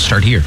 start here.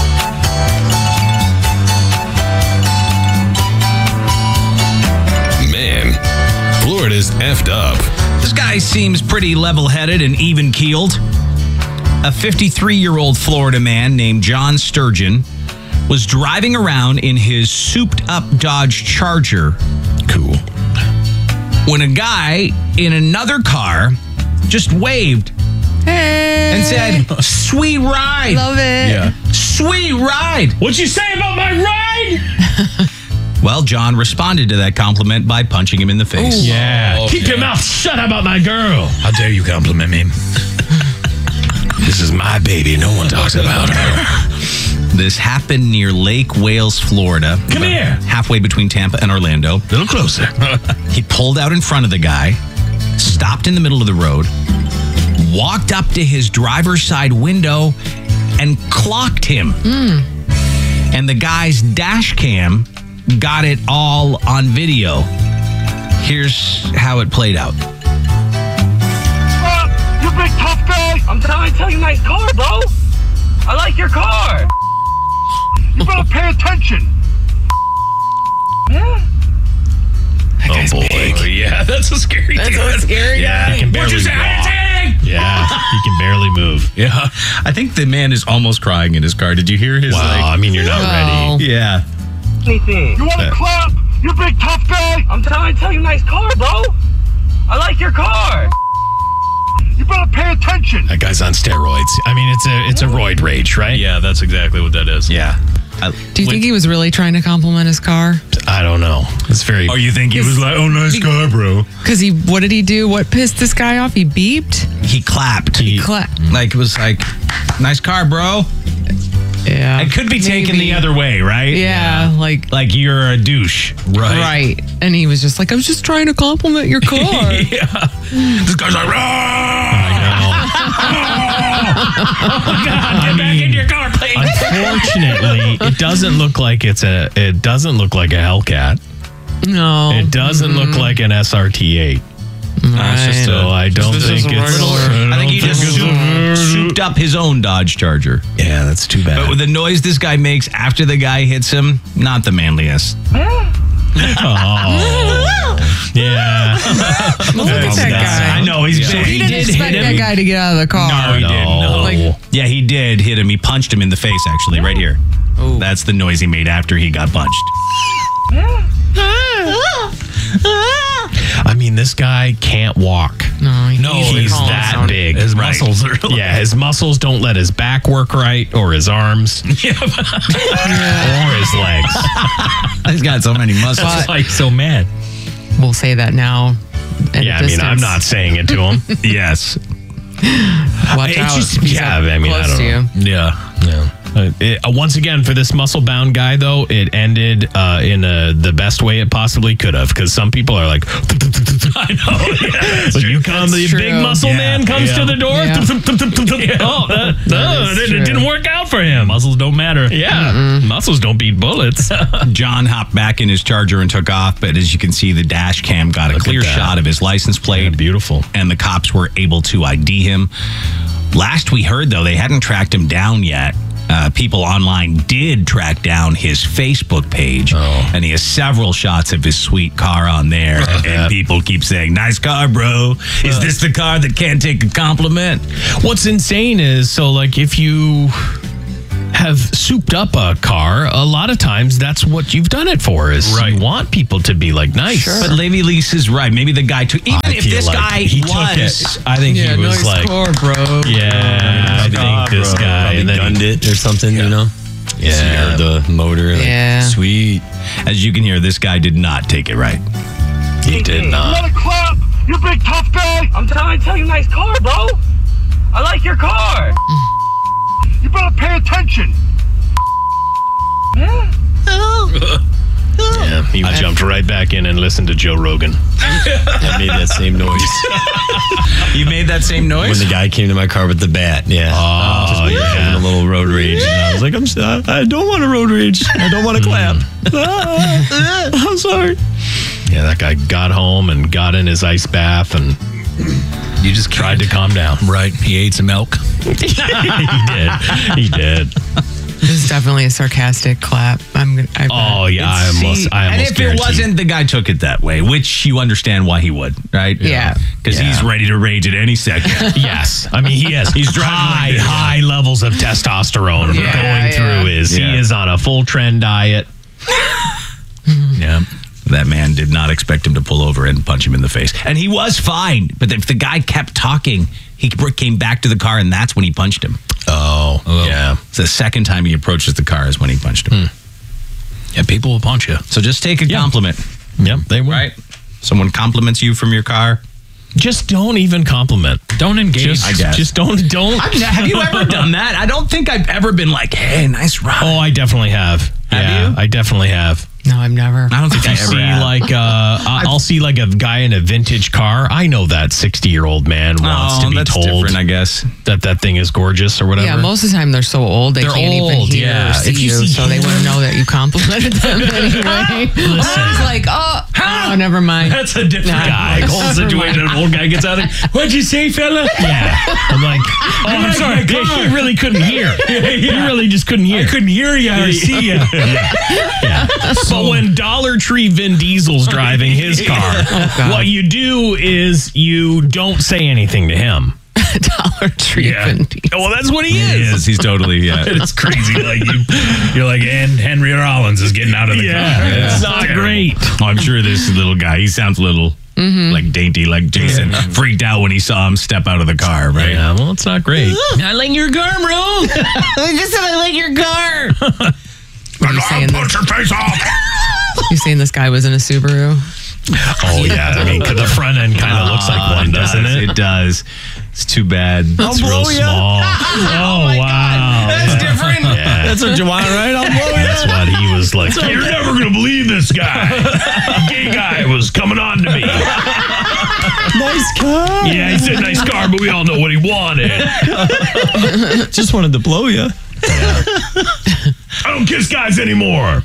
Man, Florida's effed up. This guy seems pretty level-headed and even-keeled. A 53-year-old Florida man named John Sturgeon was driving around in his souped-up Dodge Charger. Cool. When a guy in another car just waved and said, "Sweet ride." Love it. Yeah. Sweet ride. What'd you say about my ride? Well, John responded to that compliment by punching him in the face. Yeah. Keep your mouth shut about my girl. How dare you compliment me? This is my baby. No one talks about her. This happened near Lake Wales, Florida. Come here. Halfway between Tampa and Orlando. A little closer. He pulled out in front of the guy, stopped in the middle of the road, walked up to his driver's side window, and clocked him. And the guy's dash cam got it all on video. Here's how it played out. You big tough guy! I'm trying to tell you, nice car, bro. I like your car. You better pay attention. Yeah. Oh boy. Yeah, that's a scary dude. That's a scary Yeah, guy. he can barely walk. Yeah, he can barely move. Yeah. I think the man is almost crying in his car. Did you hear his Wow, I mean, you're not ready. Yeah. Anything. You want to clap? You big tough guy? I'm trying to tell you, nice car, bro. I like your car. You better pay attention. That guy's on steroids. I mean, it's a roid rage, right? Yeah, that's exactly what that is. Yeah. Do you think he was really trying to compliment his car? I don't know. It's very. Oh, you think he was like, oh, nice car, bro? Because what did he do? What pissed this guy off? He beeped? He clapped. Like, it was like, "Nice car, bro." Yeah. It could be taken Maybe. the other way, right? Yeah, like you're a douche. right. And he was just like, I was just trying to compliment your car. Yeah. This guy's like, I get back in your car, please. Unfortunately, it doesn't look like a Hellcat. No. It doesn't look like an SRT8. So I don't think it's. I think he just souped up his own Dodge Charger. Yeah, that's too bad. But with the noise this guy makes after the guy hits him, not the manliest. Oh. Yeah. Look at that guy. I know, he's big. He didn't expect that guy to get out of the car. No, he didn't. No. Like- Yeah, he did hit him. He punched him in the face, actually, right here. That's the noise he made after he got punched. I mean, this guy can't walk. No, He's that big. His muscles are like... Yeah, his muscles don't let his back work right, or his arms, or his legs. He's got so many muscles. That's like so mad. We'll say that now. Yeah, I mean, I'm not saying it to him. Yes. Watch It's out. just- He's yeah, up I mean, I close don't to you. Yeah. Once again, for this muscle-bound guy, though, it ended in the best way it possibly could have. Because some people are like, I know. Yeah, but you come, the true. big muscle man comes to the door. It didn't work out for him. Muscles don't matter. Yeah, muscles don't beat bullets. John hopped back in his Charger and took off, but as you can see, the dash cam got a clear shot of his license plate. Beautiful. And the cops were able to ID him. Last we heard, though, they hadn't tracked him down yet. People online did track down his Facebook page, and he has several shots of his sweet car on there. And people keep saying, "Nice car, bro. Is this the car that can't take a compliment?" What's insane is, so like if you have souped up a car, a lot of times that's what you've done it for, is you want people to be like, nice. But Lady Lise is right. Maybe the guy took, even if this guy he took was, it. I think he was nice like, car, bro. yeah, I think this guy, and then gunned it or something, you know? Yeah. The motor. Like, Yeah. Sweet. as you can hear, this guy did not take it right. he did You not. want to clap? You big tough guy? I'm trying to tell you, nice car, bro. I like your car. You better pay attention. Yeah, he jumped right back in and listened to Joe Rogan. I made that same noise You made that same when noise? the guy came to my car with the bat. Yeah. Oh, Just having a little road rage. And I was like, I don't want to road rage. I don't want to clap. I'm sorry. Yeah, that guy got home and got in his ice bath and You just tried to calm down. Right. He ate some elk. He did. This is definitely a sarcastic clap. Oh yeah, I almost and if guarantee. it wasn't, the guy took it that way, which you understand why he would, right? Yeah. Because he's ready to rage at any second. Yes, I mean he has. He's driving high levels of testosterone going through his. Yeah. He is on a full trend diet. Yeah. That man did not expect him to pull over and punch him in the face. And he was fine. But if the guy kept talking, he came back to the car and that's when he punched him. Oh, yeah. So the second time he approaches the car is when he punched him. Yeah, people will punch you. So just take a compliment. Yep, they will. Right? Someone compliments you from your car. Just don't even compliment. Don't engage. I guess. Just don't. Have you ever done that? I don't think I've ever been like, hey, nice ride. Oh, I definitely have. Have you? I definitely have. No, I've never. I don't think If you see like I'll see like a guy in a vintage car. I know that 60-year-old man wants to be that's told different, I guess. that thing is gorgeous or whatever. Yeah, most of the time they're so old they They're can't even old, hear yeah. or see If you you, see so they wouldn't know that you complimented them anyway. I was like, oh, never mind. That's a different Nah. guy. Never Whole situation. An old guy gets out of it. What'd you say, fella? Yeah. I'm like, oh, I'm sorry. He really couldn't hear. He really just couldn't hear. I couldn't hear you or see you. Yeah. But when Dollar Tree Vin Diesel's driving his car, God. what you do is you don't say anything to him. Dollar Tree. Yeah. Vin Diesel. Well, that's what he He is. is. He's totally, It's crazy. Like you're like, and Henry Rollins is getting out of the car. It's not terrible. great. Oh, I'm sure this little guy, he sounds a little like dainty, like Jason. Freaked out when he saw him step out of the car, right? Yeah, well, it's not great. I like your car, bro. I just said I like your car. You saying Punch your face off. You saying this guy was in a Subaru? Oh, yeah. I mean, the front end kind of looks like one, doesn't it? It does. It's too bad. It's real small. Oh, wow. That's different. Yeah. That's what you want, right? I'll blow you. That's what he was like. You're never gonna believe this guy. Gay guy was coming on to me. Nice car. Yeah, he said nice car, but we all know what he wanted. Just wanted to blow you. I don't kiss guys anymore.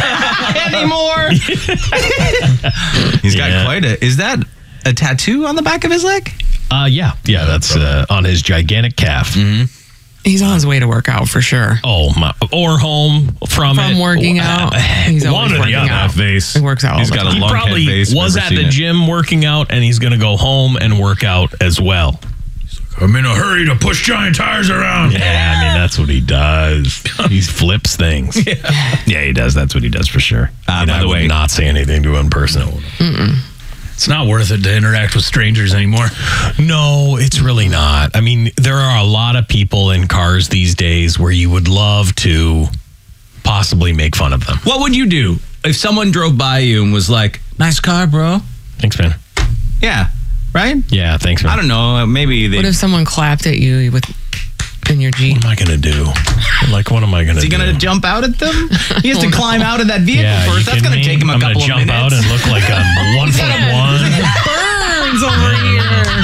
He's got Yeah. quite a. Is that a tattoo on the back of his leg? Yeah, that's on his gigantic calf. He's on his way to work out for sure. Oh, my. Or home from it. Working out. He's One always or the working other. out. Face. He works out all He's the got time. a He long probably head face. was Never at seen the it. gym working out, and he's going to go home and work out as well. I'm in a hurry to push giant tires around. Yeah, I mean, that's what he does. He flips things. Yeah, he does. That's what he does for sure. And By I the would way, not say anything to him personally. It's not worth it to interact with strangers anymore. No, it's really not. I mean, there are a lot of people in cars these days where you would love to possibly make fun of them. what would you do if someone drove by you and was like, "Nice car, bro"? Thanks, man. Yeah, right. Yeah, thanks, man. I don't know. Maybe they. What if someone clapped at you in your Jeep? What am I going to do? Like, what am I going to Is do? he going to jump out at them? He has to climb out of that vehicle Yeah, first. you That's kidding going to me? take him a I'm gonna couple of jump minutes. out and look like I'm 1'1". Burns over here.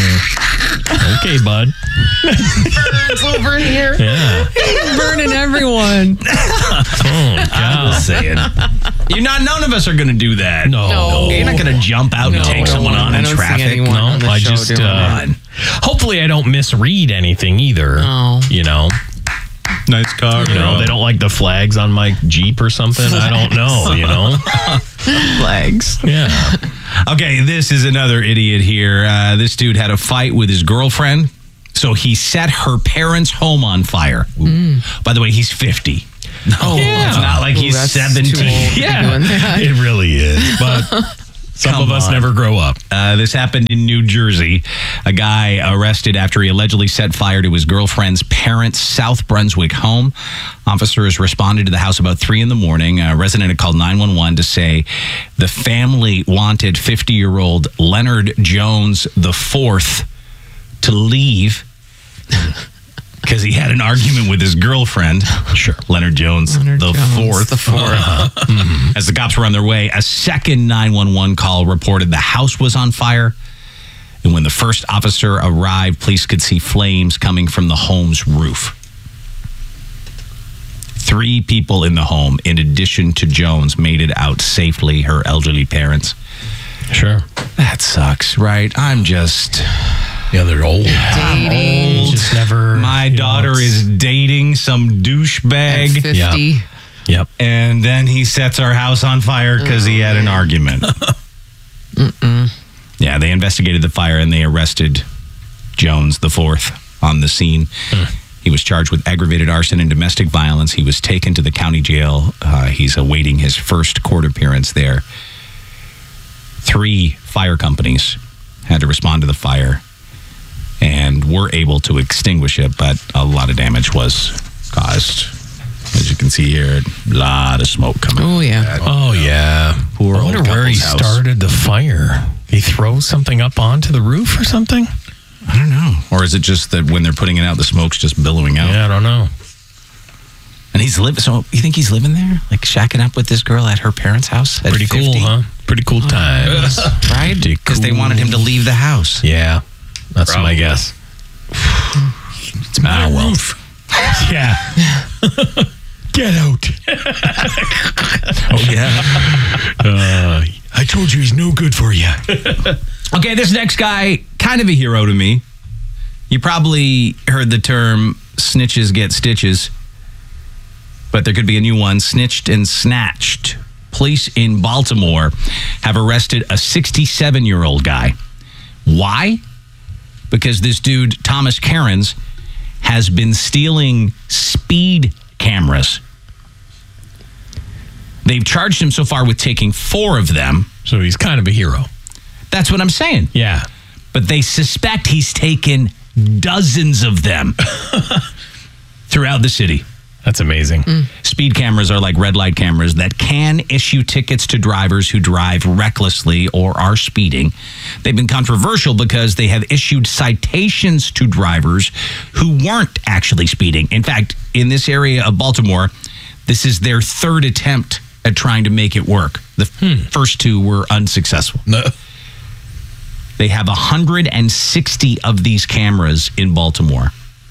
Okay, bud. Burns over here. Yeah. He's burning everyone. Oh, God. saying. None of us are going to do that. No. You're not going to jump out and take someone on I in don't see traffic. anyone on the I show just, doing that. hopefully I don't misread anything either. No. You know, Nice car, you know, they don't like the flags on my Jeep or something. I don't know, you know? flags. Yeah. Okay, this is another idiot here. This dude had a fight with his girlfriend, so he set her parents' home on fire. By the way, he's 50. Oh, It's not like he's that's 17. too old to be doing that. It really is. But some Come of us on. never grow up. This happened in New Jersey. A guy arrested after he allegedly set fire to his girlfriend's parents' South Brunswick home. Officers responded to the house about 3 a.m. A resident had called 911 to say the family wanted 50-year-old Leonard Jones IV to leave because he had an argument with his girlfriend. Sure. Leonard Jones the fourth. As the cops were on their way, a second 911 call reported the house was on fire. And when the first officer arrived, police could see flames coming from the home's roof. 3 people in the home, in addition to Jones, made it out safely, her elderly parents. Sure. That sucks, right? I'm just... Yeah, they're old. Dating. Just never. My daughter is dating some douchebag. 50. Yep. And then he sets our house on fire because he had an argument. Yeah, they investigated the fire and they arrested Jones the fourth on the scene. He was charged with aggravated arson and domestic violence. He was taken to the county jail. He's awaiting his first court appearance there. 3 fire companies had to respond to the fire and were able to extinguish it, but a lot of damage was caused. As you can see here, a lot of smoke coming. Oh, yeah. Oh, yeah. Poor I wonder old where he couple's house. started the fire. He throws something up onto the roof or something? I don't know. Or is it just that when they're putting it out, the smoke's just billowing out? Yeah, I don't know. And he's living. So you think he's living there, like shacking up with this girl at her parents' house? At Pretty 50? cool, huh? Pretty cool times. Right? Because they wanted him to leave the house. Yeah. That's my guess. It's my roof. Yeah. Get out. Oh yeah. I told you he's no good for you. Okay, this next guy, kind of a hero to me. You probably heard the term "snitches get stitches," but there could be a new one: snitched and snatched. Police in Baltimore have arrested a 67-year-old guy. Why? Because this dude, Thomas Cairns, has been stealing speed cameras. They've charged him so far with taking 4 of them. So he's kind of a hero. That's what I'm saying. Yeah. But they suspect he's taken dozens of them throughout the city. That's amazing. Speed cameras are like red light cameras that can issue tickets to drivers who drive recklessly or are speeding. They've been controversial because they have issued citations to drivers who weren't actually speeding. In fact, in this area of Baltimore, this is their 3rd attempt at trying to make it work. The first 2 were unsuccessful. They have 160 of these cameras in Baltimore.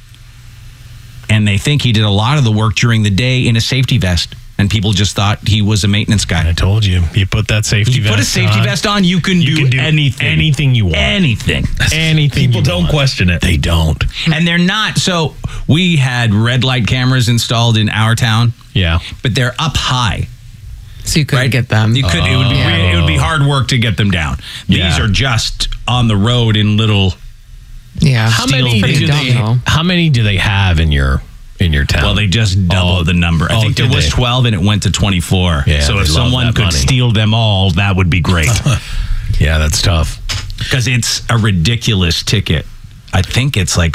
And they think he did a lot of the work during the day in a safety vest. And people just thought he was a maintenance guy. I told you. You put that safety You vest on. put a safety vest on, you can do anything. Anything you want. Anything. Anything People you don't want. question it. They don't. And they're not. So we had red light cameras installed in our town, Yeah. but they're up high. So you couldn't Right? get them. You could. It would be hard work to get them down. These Yeah. are just on the road in little. Yeah. How many Pretty dumb, though. How many do they have in your town? Well, they just doubled the number. I think there did was they? 12 and it went to 24. Yeah, so they if love someone that could money. steal them all, that would be great. Yeah, that's tough. Because it's a ridiculous ticket. I think it's like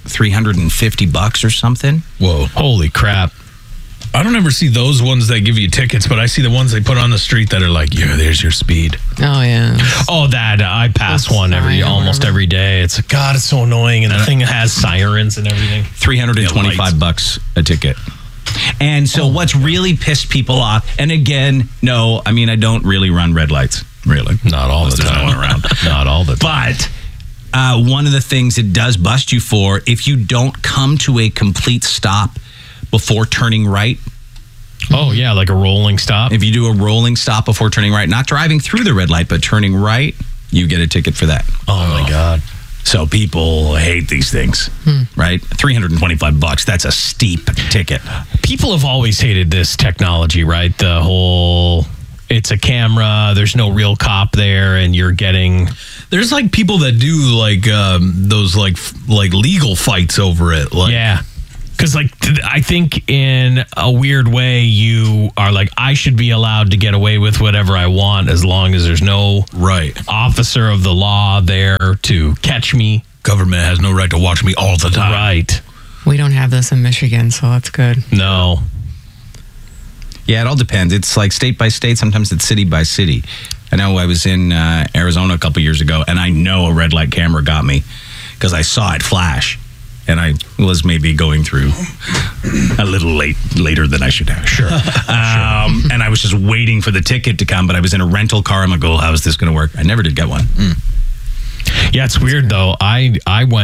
$350 or something. Whoa. Holy crap. I don't ever see those ones that give you tickets, but I see the ones they put on the street that are like, yeah, there's your speed. Oh, yeah. Oh, that I pass The one sign or almost whatever. every day. It's God, it's so annoying, and the thing has sirens and everything. $325 a ticket. And so what's really pissed people off, and again, no, I mean, I don't really run red lights, really. Not all the There's time. no one around. Not all the time. But one of the things it does bust you for, if you don't come to a complete stop before turning right, Oh yeah, like a rolling stop. if you do a rolling stop before turning right, not driving through the red light, but turning right, you get a ticket for that. Oh my God. So people hate these things, right? $325, that's a steep ticket. People have always hated this technology, right? The whole it's a camera, there's no real cop there, and you're getting There's like people that do like those like legal fights over it. Like, yeah. Because, I think in a weird way, you are like, I should be allowed to get away with whatever I want as long as there's no right. officer of the law there to catch me. Government has no right to watch me all the time. Right. We don't have this in Michigan, so that's good. No. Yeah, it all depends. It's like state by state. Sometimes it's city by city. I know I was in Arizona a couple years ago, and I know a red light camera got me because I saw it flash. And I was maybe going through a little later than I should have. Sure. And I was just waiting for the ticket to come, but I was in a rental car. I'm like, oh, how is this going to work? I never did get one. Yeah, it's weird, though. I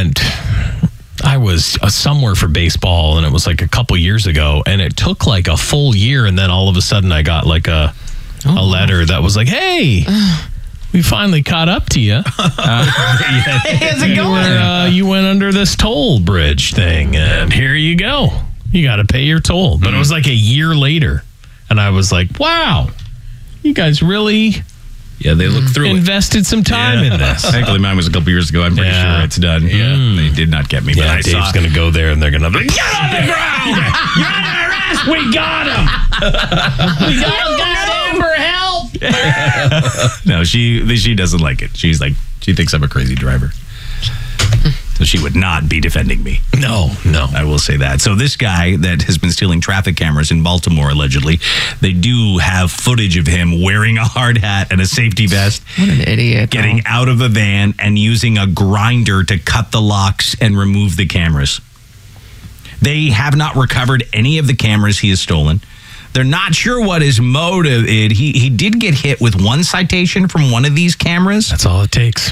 was somewhere for baseball, and it was like a couple years ago, and it took like a full year, and then all of a sudden I got like a letter that was like, hey, we finally caught up to you. How's it going? You went under this toll bridge thing, and here you go. You got to pay your toll. But it was like a year later, and I was like, wow, you guys really Yeah, they look through it. invested some time in this. Thankfully, mine was a couple years ago. I'm pretty Yeah. sure it's done. Yeah, they did not get me, but Yeah, I Dave's saw. going to go there, and they're going to be like, get on the ground! You're under arrest! We got him! We got him for help! No, she doesn't like it. She's like, she thinks I'm a crazy driver. So she would not be defending me. No. I will say that. So this guy that has been stealing traffic cameras in Baltimore, allegedly, they do have footage of him wearing a hard hat and a safety vest, What an idiot. getting out of a van and using a grinder to cut the locks and remove the cameras. They have not recovered any of the cameras he has stolen. They're not sure what his motive is. He did get hit with one citation from one of these cameras. That's all it takes.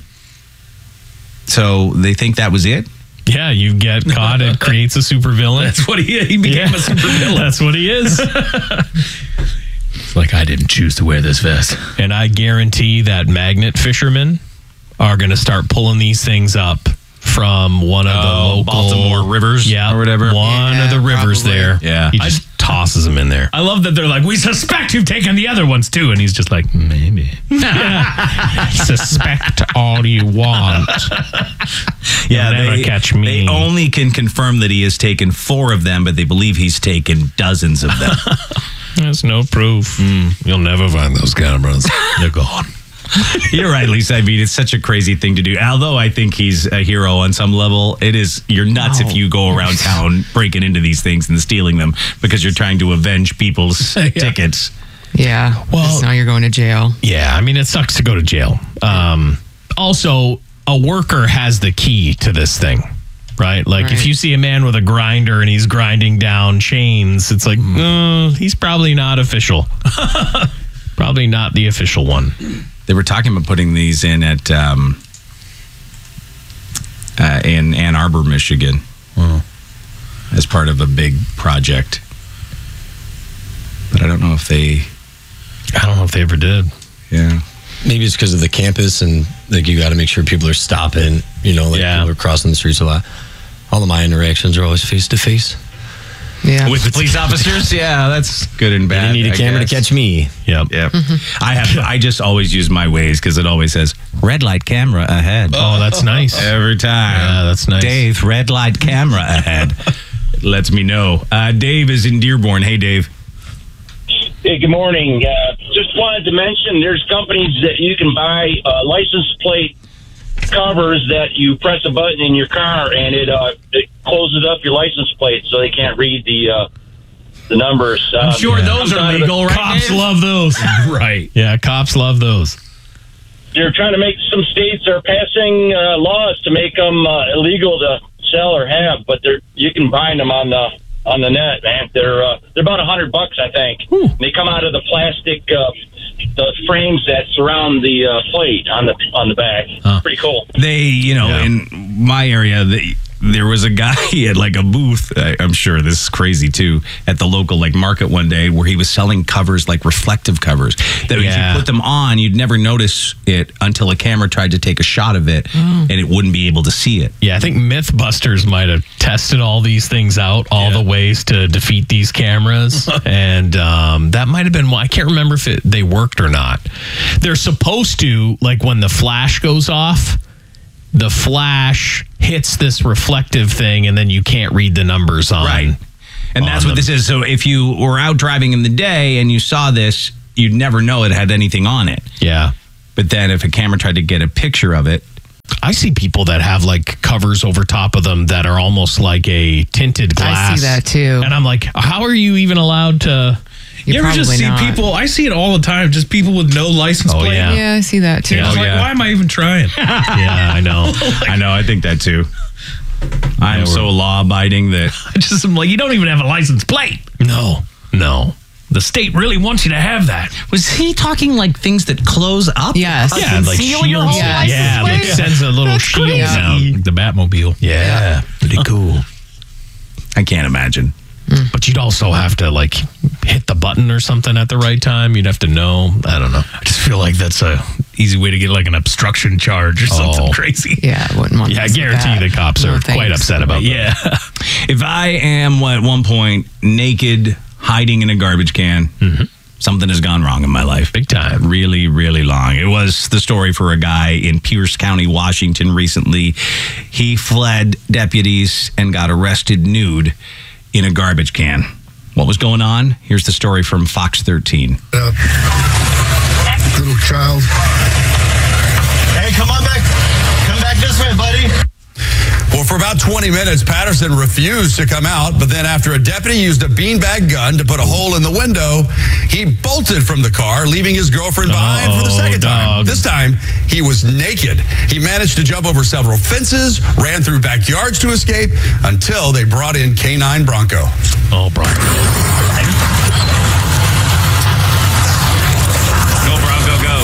So they think that was it. Yeah, you get caught, it creates a supervillain. That's what he became a supervillain. That's what he is. It's like, I didn't choose to wear this vest. And I guarantee that magnet fishermen are going to start pulling these things up from one of the local Baltimore rivers or whatever. One of the rivers probably. there. Yeah. He just tosses them in there. I love that they're like, we suspect you've taken the other ones too. And he's just like, maybe. Suspect all you want. Yeah, You'll never catch me. They only can confirm that he has taken 4 of them, but they believe he's taken dozens of them. There's no proof. You'll never find those cameras. They're gone. You're right, Lisa. I mean, it's such a crazy thing to do. Although I think he's a hero on some level, you're nuts if you go around town breaking into these things and stealing them because you're trying to avenge people's tickets. Yeah. Well- Now you're going to jail. Yeah, I mean, it sucks to go to jail. Also, a worker has the key to this thing, right? Like, if Right. you see a man with a grinder and he's grinding down chains, it's like, he's probably not official. Probably not the official one. They were talking about putting these in at in Ann Arbor, Michigan, as part of a big project. But I don't know if they. I don't know if they ever did. Yeah. Maybe it's because of the campus and like you got to make sure people are stopping, people are crossing the streets a lot. All of my interactions are always face to face. Yeah. With the police officers, yeah, that's good and You bad. didn't need a I camera guess. to catch me. Yep. Yep. I just always use my Waze because it always says red light camera ahead. Oh, that's nice. Every time. Yeah, that's nice. Dave, red light camera ahead. It lets me know. Dave is in Dearborn. Hey, Dave. Hey, good morning. Just wanted to mention there's companies that you can buy license plate covers that you press a button in your car and it closes up your license plate so they can't read the numbers. I'm sure those are legal, right? Cops Dave? love those. Right. Yeah, cops love those. They're trying to make some states are passing laws to make them illegal to sell or have, but you can find them on the net, man. They're about $100, I think. They come out of the plastic the frames that surround the plate on the back. Pretty cool. They, in my area, there was a guy at like a booth. I'm sure this is crazy too. At the local market one day, where he was selling covers, like reflective covers, that if you put them on, you'd never notice it until a camera tried to take a shot of it, and it wouldn't be able to see it. Yeah, I think Mythbusters might have tested all these things out, all the ways to defeat these cameras. And that might have been why. I can't remember if they worked or not. They're supposed to, like when the flash goes off, the flash hits this reflective thing and then you can't read the numbers on. Right. And that's what this is. So if you were out driving in the day and you saw this, you'd never know it had anything on it. Yeah. But then if a camera tried to get a picture of it, I see people that have like covers over top of them that are almost like a tinted glass. I see that too. And I'm like, how are you even allowed to? You're You ever just probably see not. people? I see it all the time. Just people with no license Oh, plate. yeah. Yeah, I see that too. I was like, why am I even trying? Yeah, I know. I know, I think that too. I'm so law-abiding that I just am like, you don't even have a license plate. No. The state really wants you to have that. Was he talking like things that close up? Yes. Yeah, like Conceal your shields. whole Yeah. Yeah, like license sends a little shield crazy. down. The Batmobile. Yeah, pretty cool. I can't imagine. But you'd also have to hit the button or something at the right time. You'd have to know. I don't know. I just feel like that's a easy way to get like an obstruction charge or something crazy. Yeah, I wouldn't want Yeah, I to see guarantee that. the cops No, are thanks. quite upset about that. Yeah. If I am at one point naked, hiding in a garbage can, something has gone wrong in my life. Big time. Really, really long. It was the story for a guy in Pierce County, Washington recently. He fled deputies and got arrested nude in a garbage can. What was going on? Here's the story from Fox 13. Little child. Hey, come on back. Come back this way, buddy. Well, for about 20 minutes, Patterson refused to come out, but then after a deputy used a beanbag gun to put a hole in the window, he bolted from the car, leaving his girlfriend behind for the second time. This time, he was naked. He managed to jump over several fences, ran through backyards to escape, until they brought in K9 Bronco. Oh, Bronco. Go, Bronco, go.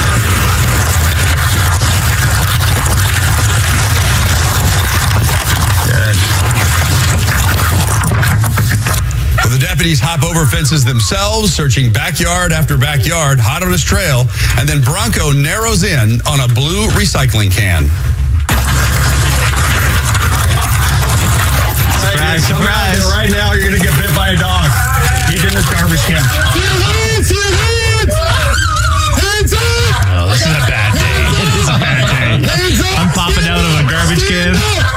Well, the deputies hop over fences themselves, searching backyard after backyard, hot on his trail, and then Bronco narrows in on a blue recycling can. Surprise. Right now, you're going to get bit by a dog. He's in this garbage can. Oh, this is a bad day. It is a bad day. I'm popping out of a garbage can.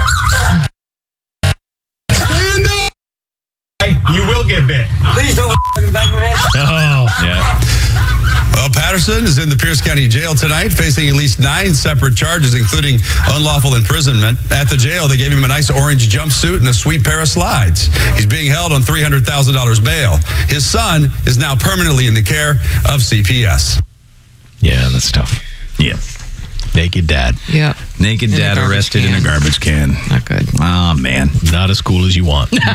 You will get bit. Please don't back my head. Oh, yeah. Well, Patterson is in the Pierce County Jail tonight, facing at least 9 separate charges, including unlawful imprisonment. At the jail, they gave him a nice orange jumpsuit and a sweet pair of slides. He's being held on $300,000 bail. His son is now permanently in the care of CPS. Yeah, that's tough. Yeah. Naked dad. Yep. Naked In a dad garbage arrested in a can. garbage can. Not good. Oh, man. Not as cool as you want. Not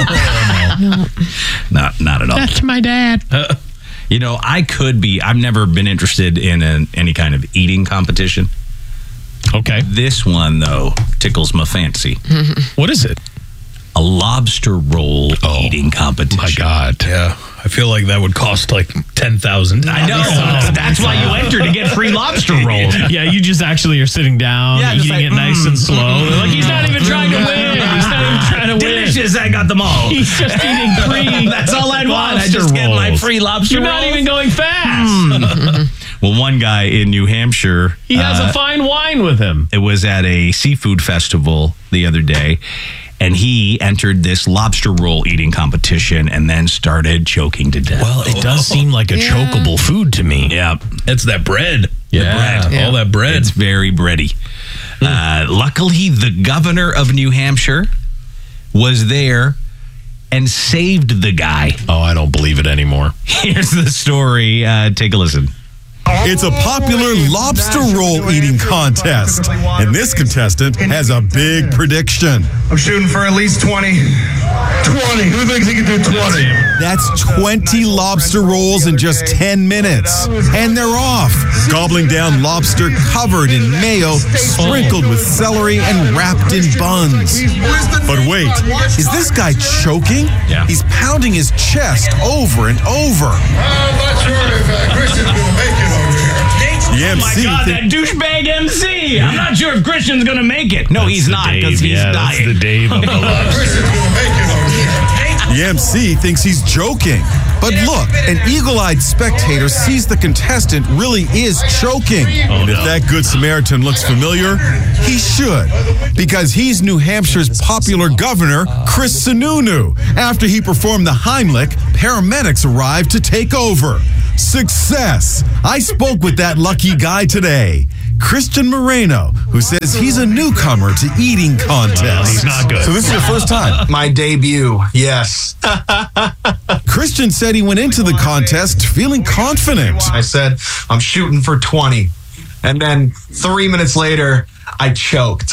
at all. That's my dad. You know, I've never been interested in any kind of eating competition. Okay. This one, though, tickles my fancy. What is it? A lobster roll eating competition. My God. Yeah. I feel like that would cost like $10,000. I know. That's why you enter to get free lobster rolls. Yeah, you just actually are sitting down, just eating like, it nice and slow. They're like, he's not even trying to win. He's not even trying to win. Delicious. I got them all. He's just eating free. That's all I'd want. I lobster just get my rolls. free lobster You're rolls. not even going fast. Well, one guy in New Hampshire, He has a fine wine with him. it was at a seafood festival the other day, and he entered this lobster roll eating competition and then started choking to death. Well, it does seem like a chokeable food to me. Yeah. It's that bread. Yeah. The bread. Yeah. All that bread. It's very bready. Luckily, the governor of New Hampshire was there and saved the guy. Oh, I don't believe it anymore. Here's the story. Take a listen. It's a popular lobster roll eating contest, and this contestant has a big prediction. I'm shooting for at least 20. 20. Who thinks he can do 20? That's 20 lobster rolls in just 10 minutes, and they're off, gobbling down lobster covered in mayo, sprinkled with celery, and wrapped in buns. But wait, is this guy choking? Yeah. He's pounding his chest over and over. I'm not sure if Christian's going to make it over here. The Oh my MC God, that douchebag MC. I'm not sure if Christian's going to make it. No, he's not because he's dying. That's the Dave of the lobster. Christian's going to make it over here. The MC thinks he's joking. But look, an eagle-eyed spectator sees the contestant really is choking. And if that Good Samaritan looks familiar, he should. Because he's New Hampshire's popular governor, Chris Sununu. After he performed the Heimlich, paramedics arrived to take over. Success! I spoke with that lucky guy today. Christian Moreno, who says he's a newcomer to eating contests. He's not good. So this is your first time? My debut, yes. Christian said he went into the contest feeling confident. I said, I'm shooting for 20. And then 3 minutes later, I choked.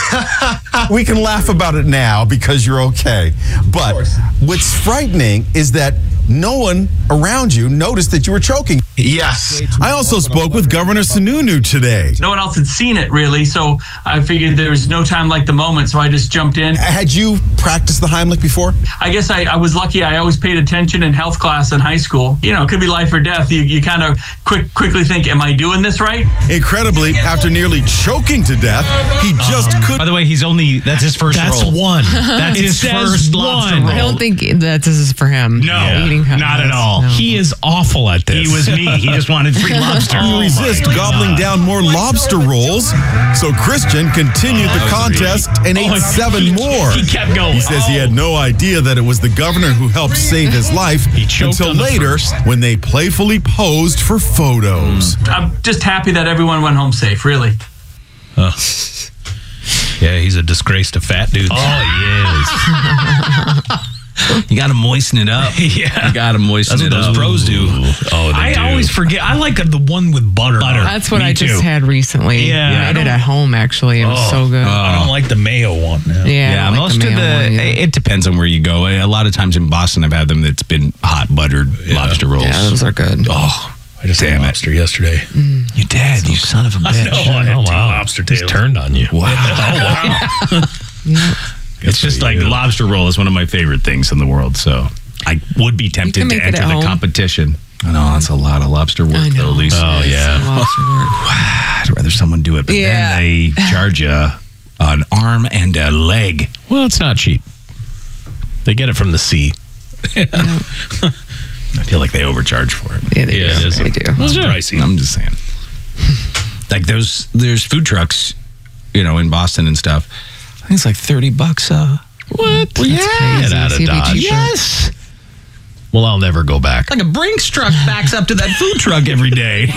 We can laugh about it now because you're okay. But what's frightening is that no one around you noticed that you were choking. Yes. I also spoke with Governor Sununu today. No one else had seen it, really, so I figured there was no time like the moment, so I just jumped in. Had you practiced the Heimlich before? I guess I was lucky. I always paid attention in health class in high school. You know, it could be life or death. You kind of quickly think, am I doing this right? Incredibly, after nearly choking to death, he just couldn't. By the way, that's his first roll. That's one. That's his first lobster roll. I don't think that this is for him. No, Eating not at all. No. He is awful at this. He was me. He just wanted free lobster. You resist gobbling down more lobster rolls. So Christian continued the contest and ate 7 more. He kept going. He says he had no idea that it was the governor who helped save his life until later when they playfully posed for photos. I'm just happy that everyone went home safe, really. Yeah, he's a disgrace to fat dudes. Oh, he is. You got to moisten it up. Yeah. You got to moisten That's it what up. those pros do. Oh, they do. I always forget. I like the one with butter. That's what Me I just too. had recently. Yeah, I made it at home, actually. It was so good. I don't like the mayo one. yeah, I Yeah, don't like most the of mayo one either. it depends on where you go. A lot of times in Boston, I've had them that's been hot buttered lobster rolls. Yeah, those are good. Oh, I just Damn had it. lobster yesterday. You did, you son of a bitch. No, I had 2 lobster tails. He's turned on you. Wow. It's just like lobster roll is one of my favorite things in the world. So I would be tempted can to make it enter at the home. competition. I know that's a lot of lobster work, I know. though, Lisa. Oh, yeah. I'd rather someone do it, but Yeah. then they charge you an arm and a leg. Well, it's not cheap. They get it from the sea. I feel like they overcharge for it. Yeah, they do. They do. It's pricey. I'm just saying. Like there's food trucks, in Boston and stuff. I think it's like $30. What? Well, yeah. Get out of Dodge. Yes. Well, I'll never go back. Like a Brinks truck backs up to that food truck every day.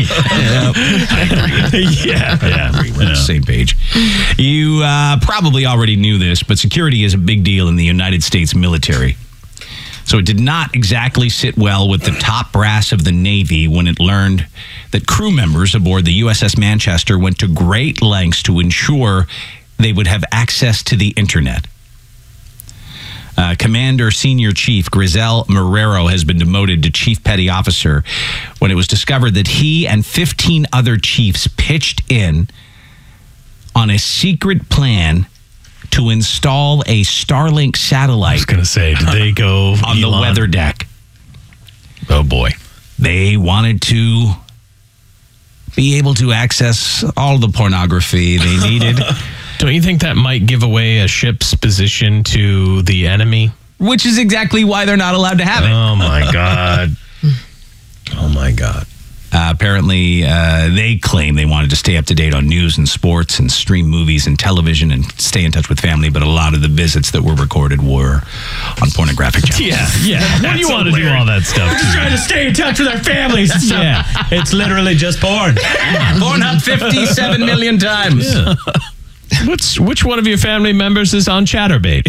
Yeah. We're on the same page. You probably already knew this, but security is a big deal in the United States military. So it did not exactly sit well with the top brass of the Navy when it learned that crew members aboard the USS Manchester went to great lengths to ensure they would have access to the internet. Commander Senior Chief Grizel Marrero has been demoted to Chief Petty Officer when it was discovered that he and 15 other chiefs pitched in on a secret plan to install a Starlink satellite. I was going to say, did they go on the weather deck? Oh, boy. They wanted to be able to access all the pornography they needed. Don't you think that might give away a ship's position to the enemy? Which is exactly why they're not allowed to have it. Oh, my God. Oh, my God. Apparently, they claim they wanted to stay up to date on news and sports and stream movies and television and stay in touch with family, but a lot of the visits that were recorded were on pornographic channels. Yeah. What do you want to do all that stuff? Just trying to stay in touch with our families. Yeah. It's literally just porn. Pornhub 57 million times. Yeah. Which one of your family members is on Chatterbait?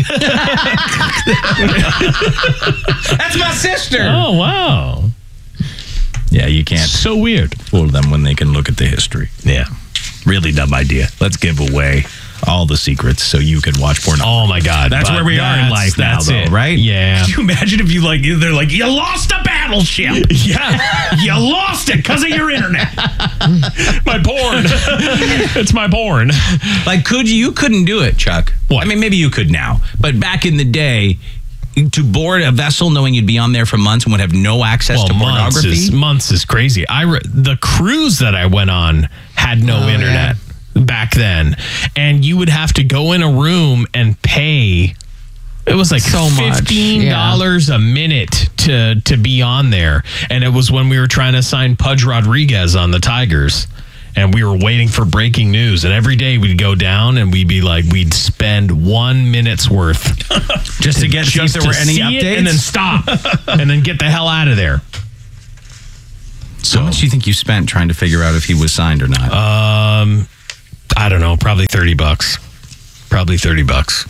That's my sister. Oh, wow. Yeah, you can't So weird. fool them when they can look at the history. Yeah. Really dumb idea. Let's give away all the secrets so you can watch porn. Oh, my God. That's But where we are in life now, that's though, it. right? Yeah. Can you imagine if they're like, you lost a battleship. Yeah. You lost it because of your internet. My porn. It's my porn. Like, you couldn't do it, Chuck. What? I mean, maybe you could now, but back in the day, to board a vessel knowing you'd be on there for months and would have no access to pornography. Months is crazy. The cruise that I went on had no internet back then, and you would have to go in a room and pay. It was like So much, $15 a minute to be on there, and it was when we were trying to sign Pudge Rodriguez on the Tigers. And we were waiting for breaking news. And every day we'd go down and we'd spend 1 minute's worth just to get see if there were any updates, and then stop and then get the hell out of there. So how much do you think you spent trying to figure out if he was signed or not? I don't know, probably $30. Probably $30.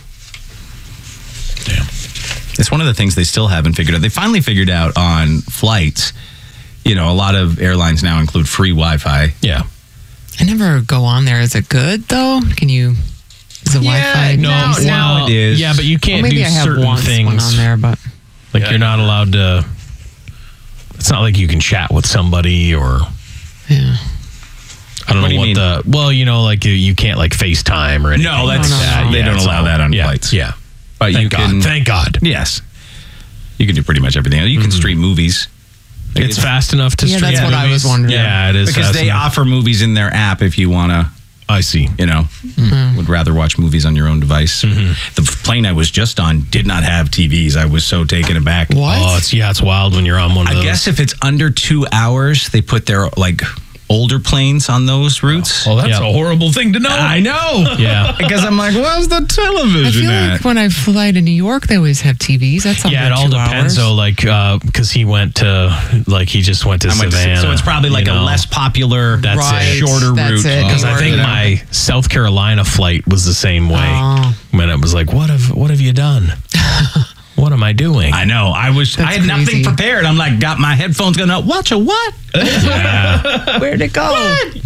Damn. It's one of the things they still haven't figured out. They finally figured out on flights, a lot of airlines now include free Wi-Fi. Yeah. I never go on there. Is it good though? Is the Wi-Fi? Now it is. Yeah, but you can't Well, maybe do I have certain once things one on there, but like you're not allowed to. It's not like you can chat with somebody or. Yeah. I don't What do know you what mean? the. Well, like you can't like FaceTime or anything. No, that's like they don't allow that on flights. Yeah. But Thank God. Thank God. Yes. You can do pretty much everything. You can stream movies. It's fast enough to Yeah, stream that's what I was wondering. Yeah, it is. Because fast they enough. offer movies in their app if you want to. I see. Would rather watch movies on your own device. The plane I was just on did not have TVs. I was so taken aback. What? Oh, it's wild when you're on one of those. I guess if it's under 2 hours, they put their older planes on those routes. Oh, that's a horrible thing to know. I know. Yeah. Because I'm like, where's the I television feel at? like when I fly to New York, they always have TVs. That's Yeah, it all depends though. Because he went to he just went to Savannah. So it's probably like a less popular, shorter route. Because I think my South Carolina flight was the same way. When it was like, what have you done? What am I doing? I know. I had nothing prepared. I'm like, got my headphones going up. Watch a what? Yeah. Where'd it go?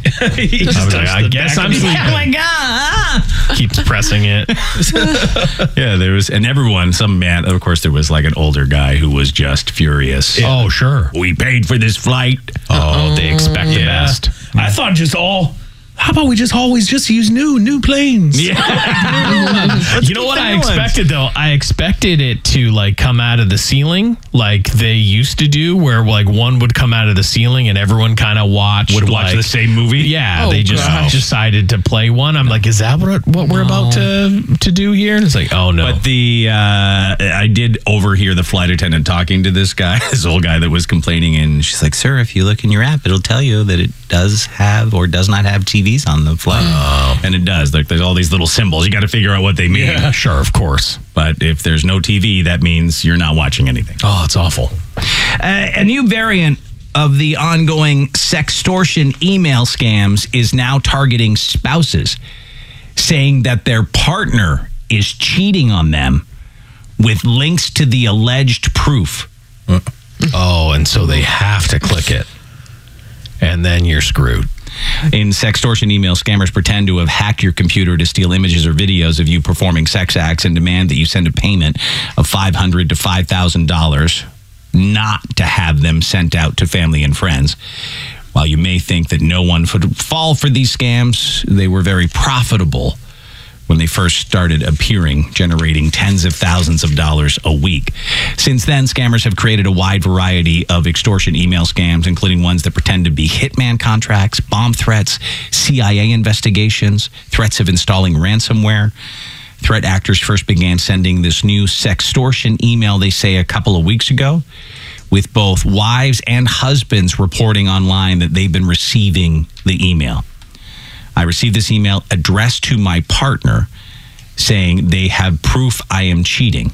I guess I'm sleeping. Oh my God. Keeps pressing it. Yeah, there was, and everyone, some man, of course, there was like an older guy who was just furious. Yeah. Oh, sure. We paid for this flight. Oh, they expect the best. I thought how about we just always just use new planes? Yeah. You know what I expected though? I expected it to come out of the ceiling like they used to do, where one would come out of the ceiling and everyone kind of watch the same movie. Yeah, they just decided to play one. I'm like, is that what we're about to do here? And it's like, oh no. But I did overhear the flight attendant talking to this guy, this old guy that was complaining, and she's like, "Sir, if you look in your app, it'll tell you that it does have or does not have TVs on the flight." And it does. There's all these little symbols. You got to figure out what they mean. Yeah, sure, of course. But if there's no TV, that means you're not watching anything. Oh, it's awful. A new variant of the ongoing sextortion email scams is now targeting spouses, saying that their partner is cheating on them with links to the alleged proof. Oh, and so they have to click it. And then you're screwed. In sextortion email, scammers pretend to have hacked your computer to steal images or videos of you performing sex acts and demand that you send a payment of $500 to $5,000, not to have them sent out to family and friends. While you may think that no one would fall for these scams, they were very profitable when they first started appearing, generating tens of thousands of dollars a week. Since then, scammers have created a wide variety of extortion email scams, including ones that pretend to be hitman contracts, bomb threats, CIA investigations, threats of installing ransomware. Threat actors first began sending this new sextortion email, they say, a couple of weeks ago, with both wives and husbands reporting online that they've been receiving the email. I received this email addressed to my partner saying they have proof I am cheating.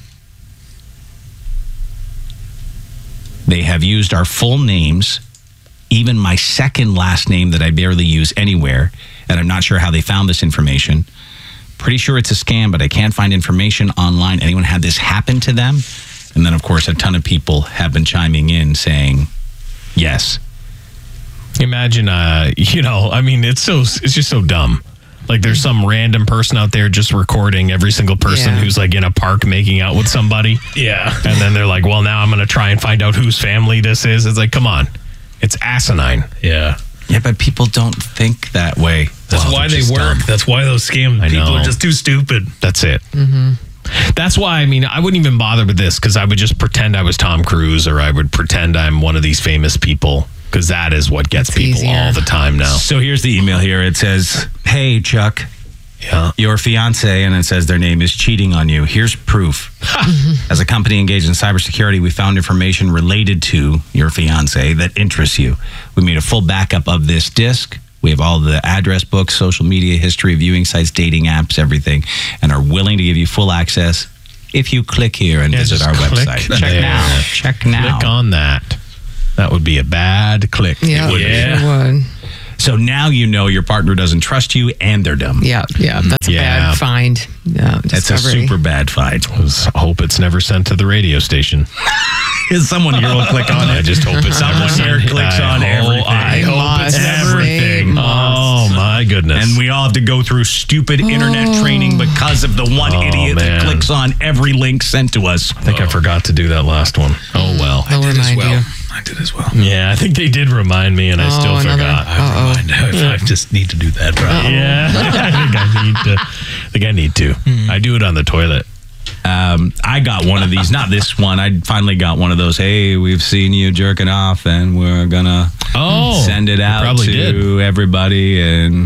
They have used our full names, even my second last name that I barely use anywhere, and I'm not sure how they found this information. Pretty sure it's a scam, but I can't find information online. Anyone had this happen to them? And then, of course, a ton of people have been chiming in saying, yes. Imagine, it's just so dumb. Like there's some random person out there just recording every single person who's in a park making out with somebody. Yeah. And then they're like, well, now I'm going to try and find out whose family this is. It's like, come on. It's asinine. Yeah. Yeah, but people don't think that way. That's why they work. Dumb. That's why those scam people are just too stupid. That's it. Mm-hmm. That's why, I wouldn't even bother with this because I would just pretend I was Tom Cruise or I would pretend I'm one of these famous people. Because that is what gets people all the time now. So here's the email here. It says, "Hey, Chuck, your fiance," and it says their name is cheating on you. Here's proof. As a company engaged in cybersecurity, we found information related to your fiance that interests you. We made a full backup of this disk. We have all the address books, social media history, viewing sites, dating apps, everything, and are willing to give you full access if you click here and visit our website. Check now. Check now. Click on that. That would be a bad click. Yeah, it would. So now you know your partner doesn't trust you and they're dumb. Yeah. That's a bad find. Yeah, that's a super bad find. I hope it's never sent to the radio station. Someone here will click on it. I just hope it's someone here clicks on everything. I hope it's everything. Oh my goodness! And we all have to go through stupid internet training because of the one idiot that clicks on every link sent to us. I think I forgot to do that last one. Oh well. I'll remind you. I did as well. Yeah, I think they did remind me, and I still forgot. I just need to do that, right? Yeah, I think I need to. I do it on the toilet. I got one of these, not this one. I finally got one of those. Hey, we've seen you jerking off, and we're gonna send it out to everybody. And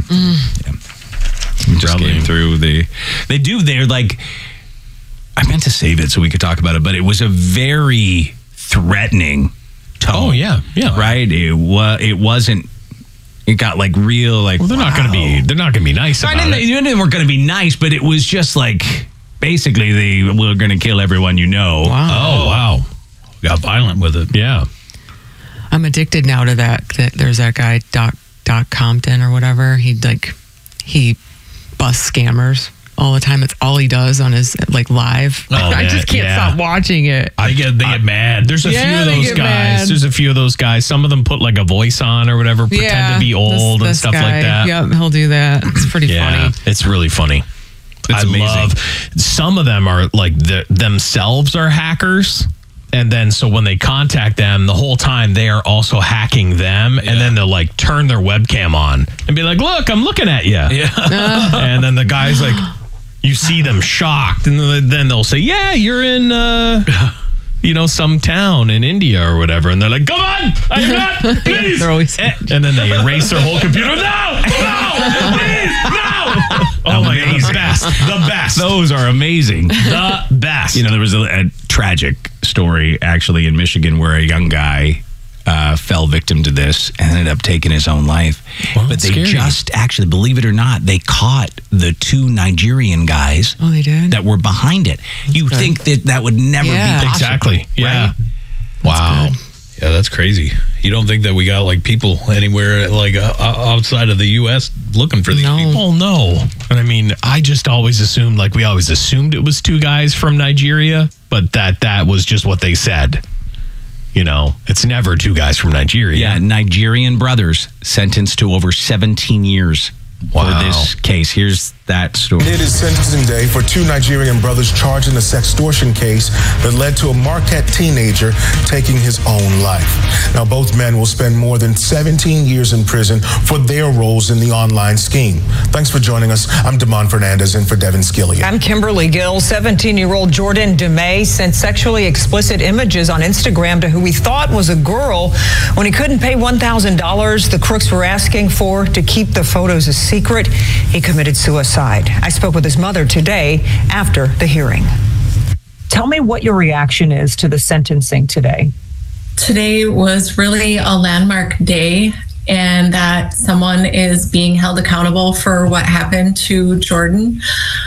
we just came through they're like. I meant to save it so we could talk about it, but it was a very threatening tone. Oh yeah, right. It wasn't. It got like real, like. Well, they're not going to be. They're not going to be nice about it. They weren't going to be nice, but it was just like. Basically, we're going to kill everyone you know. Wow. Oh, wow. Got violent with it. Yeah. I'm addicted now to that. There's that guy, Doc Compton or whatever. He busts scammers all the time. It's all he does on his live. I just can't stop watching it. They get mad. There's a few of those guys. Mad. There's a few of those guys. Some of them put like a voice on or whatever, pretend to be old and stuff like that. Yep, he'll do that. It's pretty funny. It's really funny. It's amazing. Love some of them are like themselves are hackers, and then so when they contact them, the whole time they are also hacking them, and then they'll like turn their webcam on and be like, "Look, I'm looking at you." Yeah, and then the guy's like, you see them shocked, and then they'll say, "Yeah, you're in." Some town in India or whatever, and they're like, "Come on, I'm not, please." They're always and then they erase their whole computer. No, please, no. Oh my God, the best. Those are amazing. The best. There was a tragic story actually in Michigan where a young guy fell victim to this and ended up taking his own life. Well, but they just actually, believe it or not, they caught the 2 Nigerian guys. Oh, they did? That were behind it. You think that would never be possible. Exactly. Yeah. Right? Wow. Yeah, that's crazy. You don't think that we got like people anywhere like outside of the U.S. looking for these people? Oh, no. And I mean, I just always assumed, we always assumed it was 2 guys from Nigeria, but that was just what they said. It's never 2 guys from Nigeria. Yeah, Nigerian brothers sentenced to over 17 years for this case. Here's that story. It is sentencing day for 2 Nigerian brothers charged in a sextortion case that led to a Marquette teenager taking his own life. Now, both men will spend more than 17 years in prison for their roles in the online scheme. Thanks for joining us. I'm Damon Fernandez in for Devin Skillian. I'm Kimberly Gill. 17-year-old Jordan DeMay sent sexually explicit images on Instagram to who he thought was a girl. When he couldn't pay $1,000 the crooks were asking for to keep the photos a secret, he committed suicide. I spoke with his mother today after the hearing. Tell me what your reaction is to the sentencing today. Today was really a landmark day, and that someone is being held accountable for what happened to Jordan.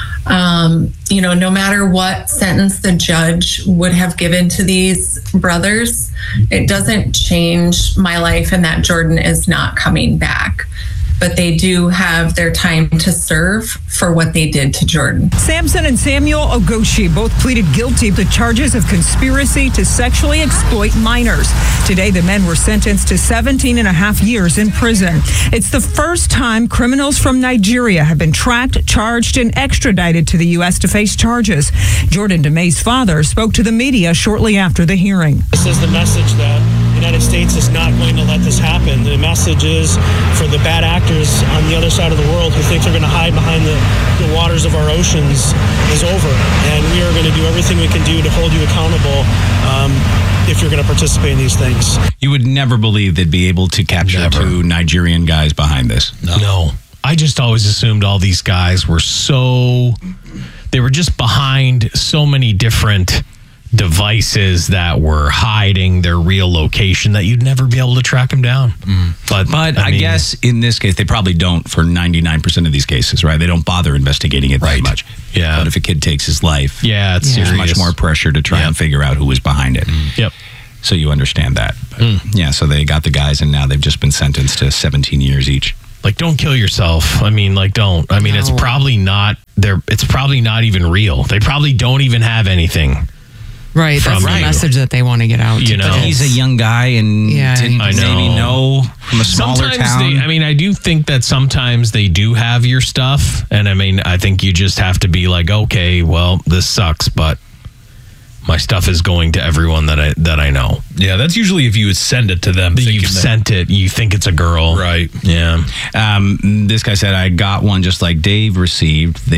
No matter what sentence the judge would have given to these brothers, it doesn't change my life and that Jordan is not coming back. But they do have their time to serve for what they did to Jordan. Samson and Samuel Ogoshi both pleaded guilty to charges of conspiracy to sexually exploit minors. Today, the men were sentenced to 17 and a half years in prison. It's the first time criminals from Nigeria have been tracked, charged, and extradited to the U.S. to face charges. Jordan DeMay's father spoke to the media shortly after the hearing. This is the message that the United States is not going to let this happen. The message is for the bad actors on the other side of the world who think they're going to hide behind the waters of our oceans is over. And we are going to do everything we can do to hold you accountable if you're going to participate in these things. You would never believe they'd be able to capture 2 Nigerian guys behind this. No. I just always assumed all these guys were they were just behind so many different devices that were hiding their real location that you'd never be able to track them down. But I guess in this case, they probably don't for 99% of these cases, right? They don't bother investigating it that much. Yeah. But if a kid takes his life, it's there's serious. much more pressure to try and figure out who was behind it. Yep. So you understand that. But so they got the guys and now they've just been sentenced to 17 years each. Don't kill yourself. Don't. It's probably not it's probably not even real. They probably don't even have anything. Right, that's the message that they want to get out. But he's a young guy and didn't maybe know from a smaller town. I do think that sometimes they do have your stuff. And I think you just have to be like, okay, well, this sucks, but My stuff is going to everyone that I know. Yeah, that's usually if you would send it to them. You've sent it. You think it's a girl. Right. Yeah. This guy said, I got one just like Dave received.